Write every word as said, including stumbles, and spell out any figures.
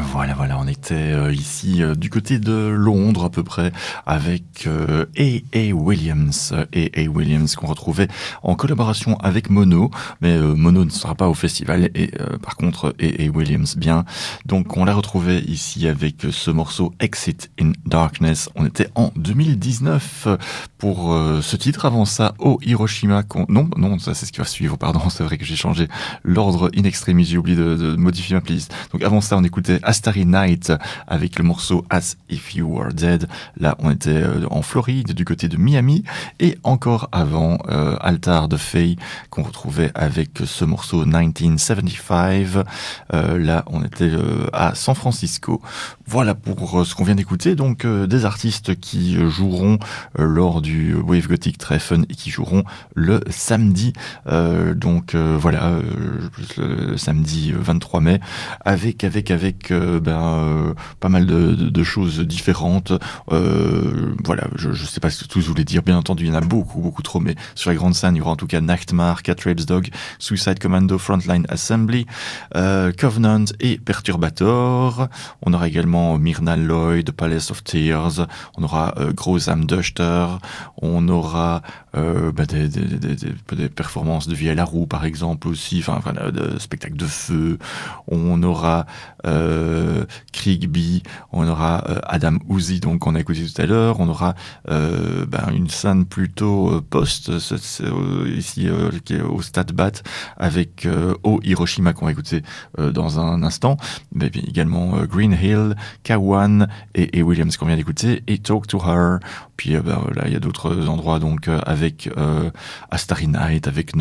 Voilà, voilà, on était euh, ici euh, du côté de Londres à peu près avec euh, A A. Williams. A A. Williams qu'on retrouvait en collaboration avec Mono, mais euh, Mono ne sera pas au festival et euh, par contre A A. Williams bien. Donc on l'a retrouvé ici avec ce morceau Exit in Darkness. On était en deux mille dix-neuf pour euh, ce titre. Avant ça, Oh Hiroshima. Qu'on... Non, non, ça c'est ce qui va suivre, pardon, c'est vrai que j'ai changé l'ordre in extremis, j'ai oublié de, de modifier ma playlist. Donc avant ça, on écoutait A Starry Night avec le morceau As If You Were Dead. Là, on était euh, en Floride, du côté de Miami. Et encore avant, euh, Altar de Faye, qu'on retrouvait avec ce morceau dix-neuf soixante-quinze. Euh, là, on était euh, à San Francisco. Voilà pour euh, ce qu'on vient d'écouter. Donc, euh, des artistes qui joueront euh, lors du Wave Gothic Treffen et qui joueront le samedi. Euh, donc, euh, voilà, euh, le samedi vingt-trois mai, avec avec avec euh, ben euh, pas mal de, de, de choses différentes. Euh, voilà, je je sais pas ce que tous voulaient dire. Bien entendu, il y en a beaucoup beaucoup trop, mais sur la grande scène, il y aura en tout cas Nachtmar, Cat Rapes Dog, Suicide Commando, Frontline Assembly, euh, Covenant et Perturbator. On aura également Myrna Lloyd, Palace of Tears. On aura euh, Grozam Duster. On aura euh, bah, des, des, des, des, des performances de Vie à la roue par exemple aussi. Enfin, voilà, de spectacles de feu. On aura euh, Kriegby, on aura euh, Adam Uzi, donc on a écouté tout à l'heure, on aura euh, ben, une scène plutôt euh, post c'est, c'est, euh, ici euh, qui est au Stade Bat avec euh, Oh Hiroshima qu'on va écouter euh, dans un instant, mais bien, également euh, Green Hill, Kawan et, et Williams qu'on vient d'écouter et Talk to Her. Puis euh, ben, là il y a d'autres endroits donc euh, avec euh, A Starry Night, avec